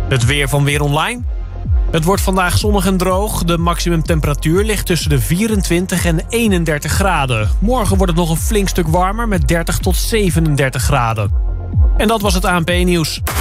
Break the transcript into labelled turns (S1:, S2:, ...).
S1: Het weer van Weer Online. Het wordt vandaag zonnig en droog. De maximumtemperatuur ligt tussen de 24 en 31 graden. Morgen wordt het nog een flink stuk warmer met 30 tot 37 graden. En dat was het ANP-nieuws.